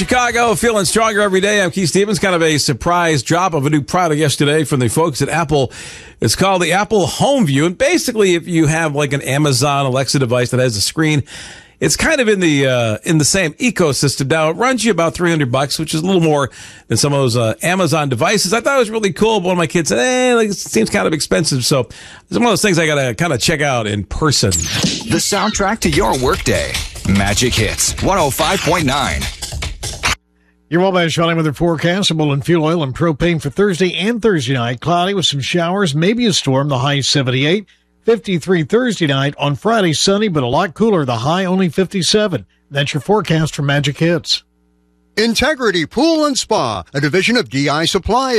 Chicago, feeling stronger every day. I'm Keith Stevens. Kind of a surprise drop of a new product yesterday from the folks at Apple. It's called the Apple Home View. And basically, if you have like an Amazon Alexa device that has a screen, it's kind of in the same ecosystem. Now, it runs you about $300, which is a little more than some of those Amazon devices. I thought it was really cool. But one of my kids said, it seems kind of expensive. So it's one of those things I got to kind of check out in person. The soundtrack to your workday. Magic Hits 105.9. Your Wabash Valley weather forecast, and fuel oil and propane for Thursday and Thursday night. Cloudy with some showers, maybe a storm, the high 78. 53 Thursday night. On Friday, sunny, but a lot cooler, the high only 57. That's your forecast for Magic Hits. Integrity Pool and Spa, a division of DI Supply.